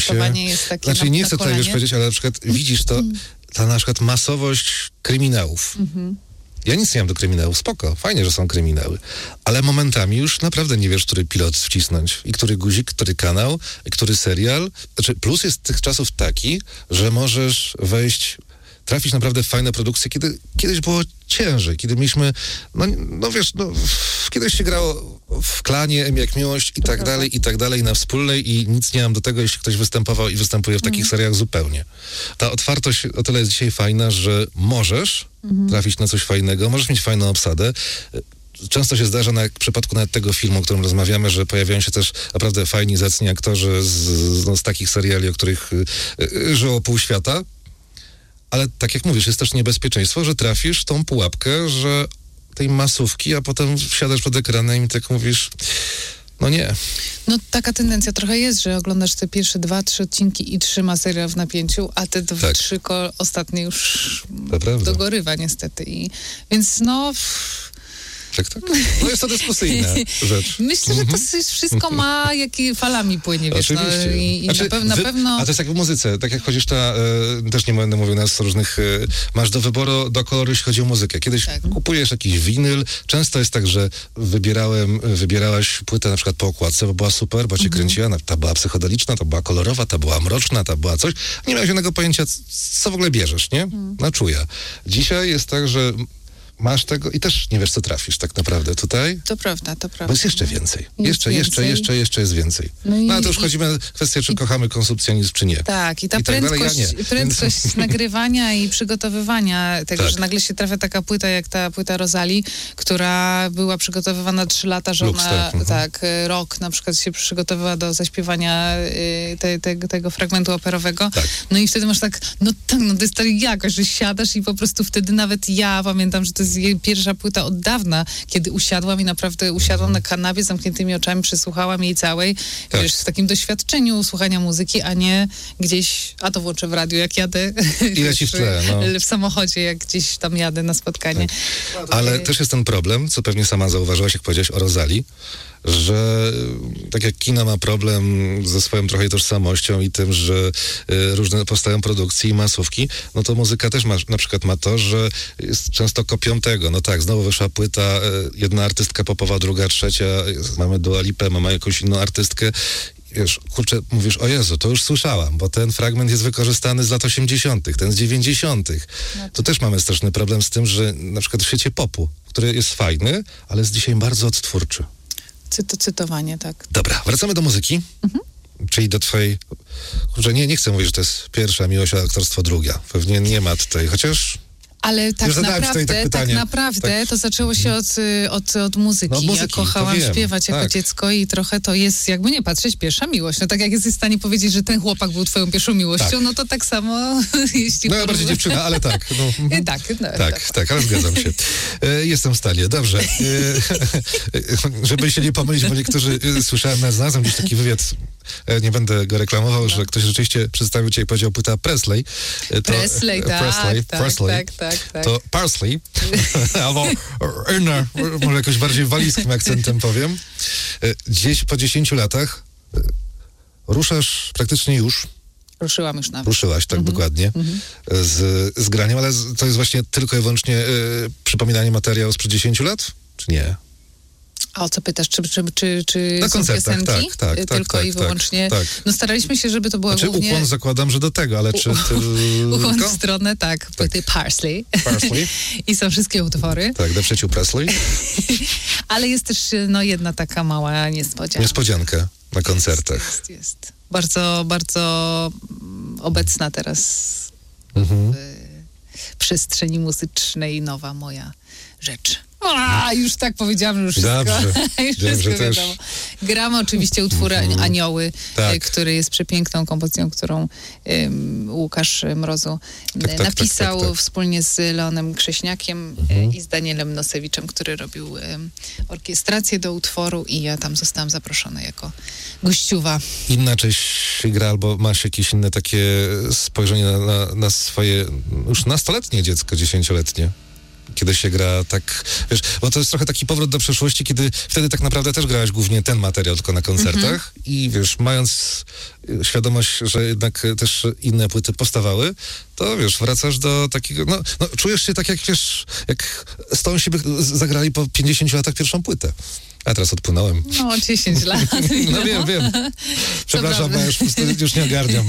Traktowanie jest takie Znaczy nie chcę na tutaj już kolanie. powiedzieć, ale na przykład widzisz to, ta na przykład masowość kryminałów. Ja nic nie mam do kryminałów, spoko, fajnie, że są kryminały, ale momentami już naprawdę nie wiesz, który pilot wcisnąć i który guzik, który kanał, i który serial. Znaczy plus jest tych czasów taki, że możesz trafić naprawdę w fajne produkcje, kiedy kiedyś było ciężej, kiedy mieliśmy, kiedyś się grało w Klanie, M jak Miłość i tak dalej, na Wspólnej i nic nie mam do tego, jeśli ktoś występował i występuje w takich seriach zupełnie. Ta otwartość o tyle jest dzisiaj fajna, że możesz trafić na coś fajnego, możesz mieć fajną obsadę. Często się zdarza, w przypadku nawet tego filmu, o którym rozmawiamy, że pojawiają się też naprawdę fajni, zacni aktorzy z takich seriali, o których żyło pół świata. Ale tak jak mówisz, jest też niebezpieczeństwo, że trafisz w tą pułapkę, że tej masówki, a potem wsiadasz przed ekranem i tak mówisz, no nie. No taka tendencja trochę jest, że oglądasz te pierwsze 2-3 odcinki i trzyma serial w napięciu, a te trzy ostatnie już dogorywa niestety. Więc Tak. No jest to dyskusyjna rzecz. Myślę, że to wszystko ma, jakie falami płynie, wiesz. Oczywiście. Na pewno... A to jest jak w muzyce, tak jak chodzisz też nie będę mówił nas różnych, masz do wyboru, do koloru, jeśli chodzi o muzykę. Kiedyś kupujesz jakiś winyl, często jest tak, że wybierałaś płytę na przykład po okładce, bo była super, bo cię kręciła, ta była psychodeliczna, ta była kolorowa, ta była mroczna, ta była coś. Nie miałeś żadnego pojęcia, co w ogóle bierzesz, nie? Na czuja. Dzisiaj jest tak, że masz tego i też nie wiesz, co trafisz tak naprawdę tutaj. To prawda. Bo jest jeszcze więcej. Jeszcze jest więcej. No a to już chodzimy w kwestię, czy kochamy konsumpcjonizm, czy nie. Tak, i ta prędkość nagrywania i przygotowywania tego, że nagle się trafia taka płyta, jak ta płyta Rosalii, która była przygotowywana 3 lata, że ona rok na przykład się przygotowywała do zaśpiewania tego fragmentu operowego. Tak. No i wtedy masz to jest ta jakość, że siadasz i po prostu wtedy nawet ja pamiętam, że to jest jej pierwsza płyta od dawna, kiedy usiadłam i naprawdę usiadłam na kanapie z zamkniętymi oczami, przesłuchałam jej całej, wiesz, w takim doświadczeniu słuchania muzyki, a nie gdzieś, a to włączę w radiu, jak jadę i leci w tle, w samochodzie, jak gdzieś tam jadę na spotkanie. Tak. Ale też jest ten problem, co pewnie sama zauważyłaś, jak powiedziałaś o Rosalii, że tak jak kino ma problem ze swoją trochę tożsamością i tym, że różne powstają produkcje i masówki, no to muzyka też na przykład ma to, że jest często kopią tego. No tak, znowu wyszła płyta, jedna artystka popowa, druga, trzecia, mamy Dua Lipę, mamy jakąś inną artystkę. Wiesz, kurczę, mówisz, o Jezu, to już słyszałam, bo ten fragment jest wykorzystany z lat 80., ten z 90. Tu też mamy straszny problem z tym, że na przykład w świecie popu, który jest fajny, ale jest dzisiaj bardzo odtwórczy. Cytowanie, tak. Dobra, wracamy do muzyki, czyli do twojej... Kurczę, nie chcę mówić, że to jest pierwsza miłość, a aktorstwo druga. Pewnie nie ma tutaj, chociaż... Ale tak naprawdę to zaczęło się od muzyki. Ja kochałam śpiewać jako dziecko i trochę to jest, jakby nie patrzeć, pierwsza miłość. No tak jak jesteś w stanie powiedzieć, że ten chłopak był twoją pierwszą miłością, no to tak samo jeśli... No ja bardziej dziewczyna, ale tak. Tak, ale zgadzam się. Jestem w stanie, dobrze. Żeby się nie pomylić, bo niektórzy słyszałem znalazłem gdzieś taki wywiad, nie będę go reklamował, że ktoś rzeczywiście przedstawił cię i powiedział płyta Presley. Presley. Tak. To Parsley, albo może jakoś bardziej walizkim akcentem powiem. Gdzieś po 10 latach ruszasz praktycznie już. Ruszyłam już nawet. Ruszyłaś, tak dokładnie, z graniem, ale to jest właśnie tylko i wyłącznie przypominanie materiału sprzed 10 lat, czy nie? A o co pytasz? Czy na są piosenki? Tak, tylko i wyłącznie. Tak. No staraliśmy się, żeby to była głównie... ukłon zakładam, że do tego, ale czy tylko... Ukłon w stronę, płyty Parsley. I są wszystkie utwory. Tak, do przyjaciół Presley. Ale jest też jedna taka mała niespodzianka. Niespodzianka na koncertach. Jest. Bardzo, bardzo obecna teraz w przestrzeni muzycznej nowa moja rzecz. Już tak powiedziałam, że już wszystko. Dobrze, wiadomo. Gramy oczywiście utwór Anioły, który jest przepiękną kompozycją, którą Łukasz Mrozu napisał wspólnie z Leonem Krześniakiem i z Danielem Nosewiczem, który robił orkiestrację do utworu i ja tam zostałam zaproszona jako gościuwa. Inaczej się gra, albo masz jakieś inne takie spojrzenie na swoje już nastoletnie dziecko, 10-letnie? kiedy się gra tak, wiesz, bo to jest trochę taki powrót do przeszłości, kiedy wtedy tak naprawdę też grałaś głównie ten materiał tylko na koncertach i wiesz, mając świadomość, że jednak też inne płyty powstawały, to wiesz, wracasz do takiego, no czujesz się tak jak, wiesz, jak Stonesi by zagrali po 50 latach pierwszą płytę. A teraz odpłynąłem. No, 10 lat. No wiem. Przepraszam, bo już nie ogarniam.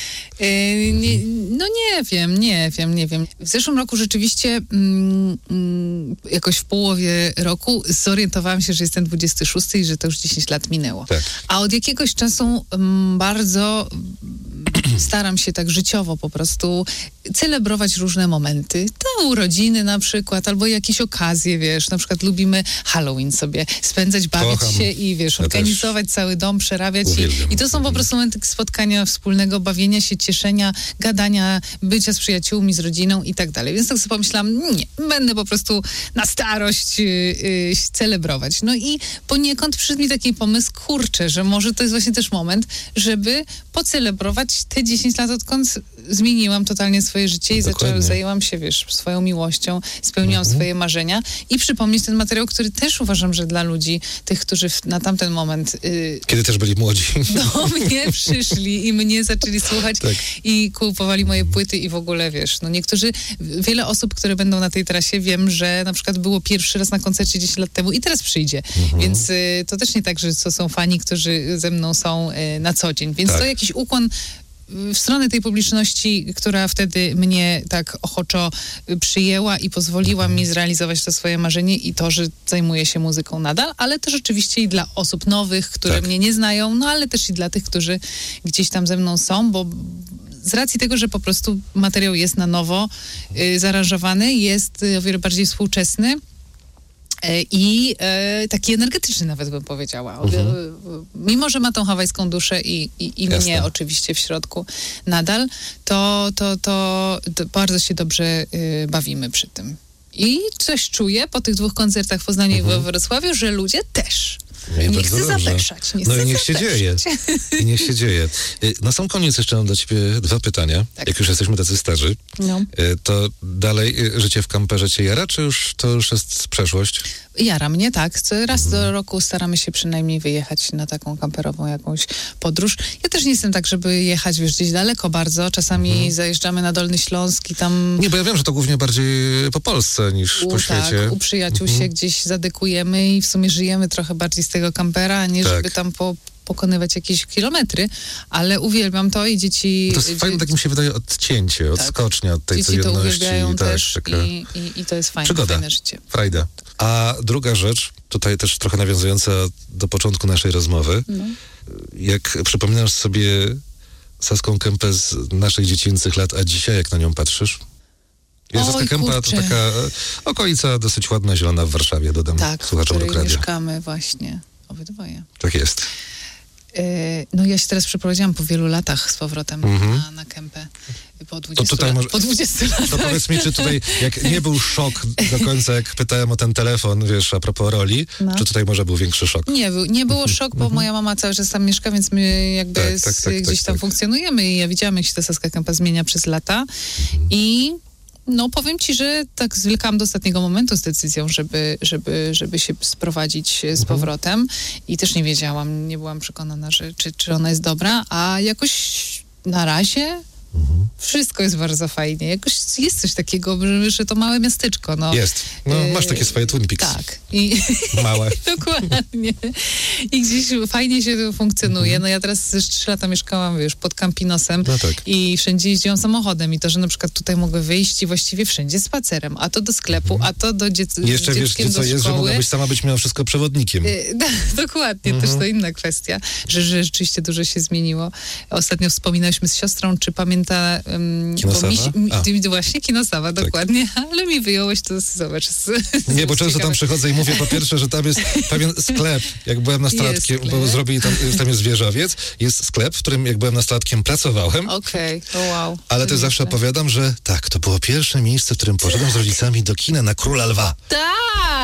Nie wiem. W zeszłym roku rzeczywiście jakoś w połowie roku zorientowałam się, że jestem 26 i że to już 10 lat minęło. Tak. A od jakiegoś czasu bardzo staram się tak życiowo po prostu celebrować różne momenty. Te urodziny na przykład, albo jakieś okazje, wiesz, na przykład lubimy Halloween sobie spędzać, bawić się i wiesz, organizować cały dom, przerabiać i to są po prostu momenty spotkania wspólnego, bawienia się, cieszenia, gadania, bycia z przyjaciółmi, z rodziną i tak dalej. Więc tak sobie pomyślałam, nie, będę po prostu na starość celebrować. No i poniekąd przyszedł mi taki pomysł, kurczę, że może to jest właśnie też moment, żeby pocelebrować te 10 lat, odkąd zmieniłam totalnie swoje życie i zajęłam się, wiesz, swoją miłością, spełniłam swoje marzenia i przypomnieć ten materiał, który też uważam, że dla ludzi, tych, którzy na tamten moment... Kiedy też byli młodzi. Do mnie przyszli i mnie zaczęli słuchać i kupowali moje płyty i w ogóle, wiesz, no wiele osób, które będą na tej trasie, wiem, że na przykład było pierwszy raz na koncercie 10 lat temu i teraz przyjdzie. Więc to też nie tak, że to są fani, którzy ze mną są na co dzień. Więc to jakiś ukłon w stronę tej publiczności, która wtedy mnie tak ochoczo przyjęła i pozwoliła mi zrealizować to swoje marzenie i to, że zajmuję się muzyką nadal, ale też oczywiście i dla osób nowych, które mnie nie znają, no ale też i dla tych, którzy gdzieś tam ze mną są, bo z racji tego, że po prostu materiał jest na nowo zaaranżowany, jest o wiele bardziej współczesny, i taki energetyczny nawet bym powiedziała. Mimo, że ma tą hawajską duszę i mnie oczywiście w środku nadal, to bardzo się dobrze bawimy przy tym. I coś czuję po tych 2 koncertach w Poznaniu i we Wrocławiu, że ludzie też. Nie chcę zapeszać. No i niech się dzieje. Niech się dzieje. Na sam koniec jeszcze mam dla ciebie 2 pytania. Tak. Jak już jesteśmy tacy starzy, to dalej życie w kamperze cię jara, czy to już jest przeszłość? Jara mnie, tak. Raz do roku staramy się przynajmniej wyjechać na taką kamperową jakąś podróż. Ja też nie jestem tak, żeby jechać, wiesz, gdzieś daleko bardzo. Czasami zajeżdżamy na Dolny Śląsk i tam... Nie, bo ja wiem, że to głównie bardziej po Polsce niż po świecie. Tak, u przyjaciół się gdzieś zadekujemy i w sumie żyjemy trochę bardziej z tego kampera, a nie żeby tam pokonywać jakieś kilometry, ale uwielbiam to i dzieci... To jest fajne, tak mi się wydaje, odcięcie, odskocznia od tej codzienności. Dzieci to uwielbiają też i to jest fajne życie. Frajda. A druga rzecz, tutaj też trochę nawiązująca do początku naszej rozmowy, jak przypominasz sobie Saską Kępę z naszych dziecięcych lat, a dzisiaj jak na nią patrzysz? Saska Kępa to taka okolica dosyć ładna, zielona w Warszawie, dodam słuchaczom do radia. Mieszkamy właśnie obydwoje. Tak jest. No ja się teraz przeprowadziłam po wielu latach z powrotem na Kępę. Po 20 latach. To powiedz mi, czy tutaj, jak nie był szok do końca, jak pytałem o ten telefon, wiesz, a propos roli, czy tutaj może był większy szok? Nie było szok, bo moja mama cały czas tam mieszka, więc my jakby gdzieś tam funkcjonujemy i ja widziałam, jak się ta Saska Kępa zmienia przez lata i no powiem ci, że tak zwlekałam do ostatniego momentu z decyzją, żeby się sprowadzić z powrotem i też nie wiedziałam, nie byłam przekonana, czy ona jest dobra, a jakoś na razie wszystko jest bardzo fajnie. Jakoś jest coś takiego, że to małe miasteczko. No. Jest. Masz takie swoje Twin Peaks. Tak. Małe. Dokładnie. I gdzieś fajnie się funkcjonuje. No ja teraz 3 lata mieszkałam, wiesz, pod Campinosem i wszędzie jeździłam samochodem i to, że na przykład tutaj mogę wyjść i właściwie wszędzie spacerem, a to do sklepu, a to do dziecka. Jeszcze wiesz, co jest, że mogłabyś sama być mimo wszystko przewodnikiem. Dokładnie, też to inna kwestia, że rzeczywiście dużo się zmieniło. Ostatnio wspominałyśmy z siostrą, czy pamięta właśnie Kinosawa, dokładnie, ale mi wyjąłeś to, zobacz. Nie, bo często tam przychodzę i mówię po pierwsze, że tam jest pewien sklep, jak byłem nastolatkiem, bo zrobili tam jest wieżowiec, jest sklep, w którym jak byłem nastolatkiem pracowałem. Okej, wow. Ale też zawsze opowiadam, że to było pierwsze miejsce, w którym poszedłem z rodzicami do kina na Króla Lwa. Tak!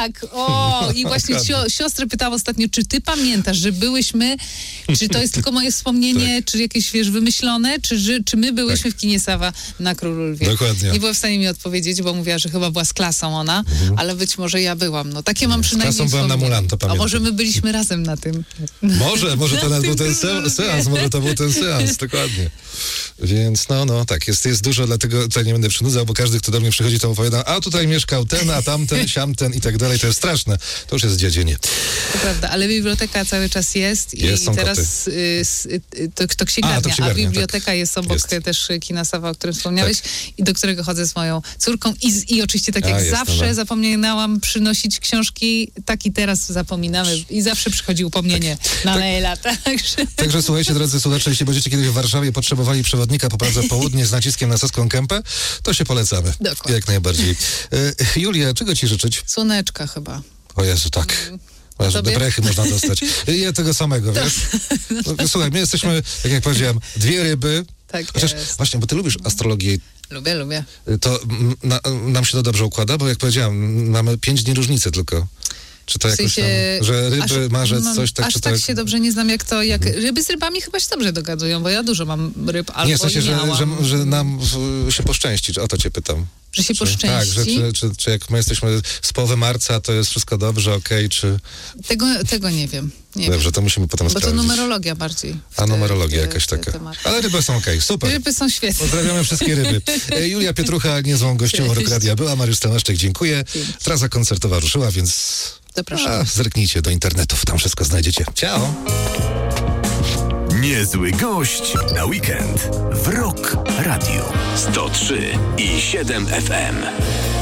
Tak, i właśnie siostrę pytałam ostatnio, czy ty pamiętasz, że byłyśmy, czy to jest tylko moje wspomnienie, czy jakieś, wymyślone, czy my byłyśmy w kinie Sawa na Królu Lwie. Dokładnie. Nie była w stanie mi odpowiedzieć, bo mówiła, że chyba była z klasą ona, ale być może ja byłam. No takie mam przynajmniej z klasą byłam na Mulan, to pamiętam. A może my byliśmy razem na tym. Może to był ten seans, może to był ten seans, dokładnie. Więc tak, jest dużo, dlatego tutaj nie będę przynudzał, bo każdy, kto do mnie przychodzi, to opowiada, a tutaj mieszkał ten, a tamten, siamten i tak dalej, to jest straszne. To już jest dziadzienie. To prawda, ale biblioteka cały czas jest i teraz to księgarnia, a biblioteka tak. Jest obok też kina Sawa, o którym wspomniałeś, i do którego chodzę z moją córką i oczywiście tak jak zawsze zapominałam przynosić książki, tak i teraz zapominamy i zawsze przychodzi upomnienie na maila. Także słuchajcie, drodzy słuchacze, jeśli będziecie kiedyś w Warszawie potrzebowali przewodnika po Pradze Południe z naciskiem na Saską Kępę, to się polecamy. Dokładnie. Jak najbardziej. Julia, czego ci życzyć? Słoneczka chyba. O Jezu, tak. Deprechy można dostać. Ja tego samego, wiesz? Słuchaj, my jesteśmy, tak jak powiedziałem, dwie ryby. Tak chociaż jest. Właśnie, bo ty lubisz astrologię. Lubię. To nam się to dobrze układa, bo jak powiedziałem, mamy 5 dni różnicy tylko. Czy to jakoś tam, że ryby, marzec, coś tak, aż czy tak się dobrze nie znam, jak ryby z rybami chyba się dobrze dogadują, bo ja dużo mam ryb, albo nie, w sensie, że nam się poszczęści, o to cię pytam. Że się poszczęści? Tak, czy jak my jesteśmy z połowy marca, to jest wszystko dobrze, okej, czy... Tego nie wiem. Dobrze, to musimy potem sprawdzić. Bo to numerologia bardziej. Numerologia jakaś taka. Ale ryby są okej, super. Ryby są świetne. Pozdrawiamy wszystkie ryby. Julia Pietrucha, niezłą gością Rock Radia była. Mariusz Stanaszczyk, dziękuję. Trasa koncertowa ruszyła, więc zapraszam. Zerknijcie do internetów, tam wszystko znajdziecie. Ciao! Niezły gość na weekend w Rock Radio 103,7 FM.